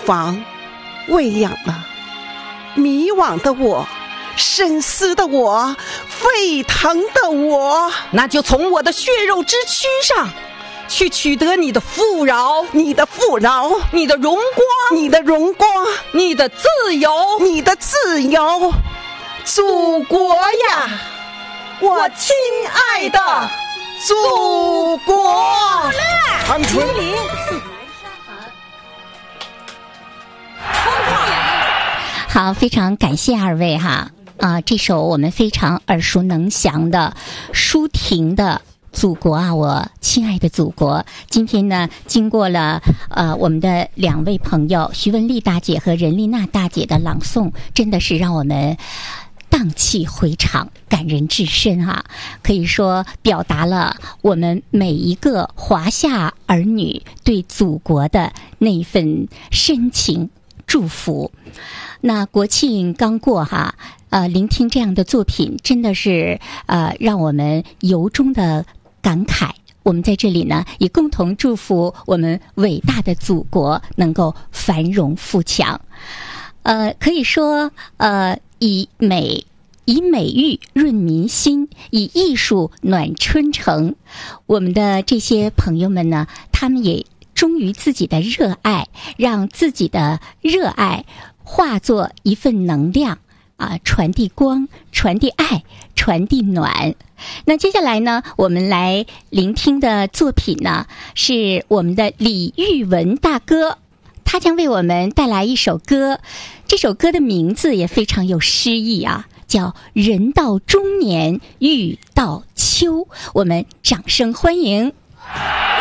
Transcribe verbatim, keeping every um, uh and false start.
房喂养了迷惘的我，深思的我，沸腾的我。 那就从我的血肉之躯上去取得你的富饶， 你的富饶， 你的荣光， 你的荣光， 你的自由， 你的自由。 祖国呀，我亲爱的祖国。 长春好，非常感谢二位哈啊！这首我们非常耳熟能详的舒婷的祖国啊，我亲爱的祖国。今天呢，经过了呃我们的两位朋友徐文丽大姐和任丽娜大姐的朗诵，真的是让我们荡气回肠，感人至深啊！可以说表达了我们每一个华夏儿女对祖国的那份深情祝福。那国庆刚过哈，呃，聆听这样的作品，真的是呃，让我们由衷的感慨。我们在这里呢，也共同祝福我们伟大的祖国能够繁荣富强。呃，可以说，呃，以美以美玉润民心，以艺术暖春城。我们的这些朋友们呢，他们也忠于自己的热爱，让自己的热爱化作一份能量啊，传递光，传递爱，传递暖。那接下来呢，我们来聆听的作品呢，是我们的李玉文大哥，他将为我们带来一首歌。这首歌的名字也非常有诗意啊，叫《人到中年遇到秋》。我们掌声欢迎。